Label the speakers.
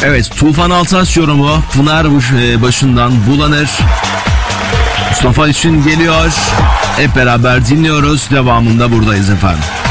Speaker 1: Evet, Tufan Altas yorumu Pınar başından bulanır. Mustafa için geliyor. Hep beraber dinliyoruz. Devamında buradayız efendim.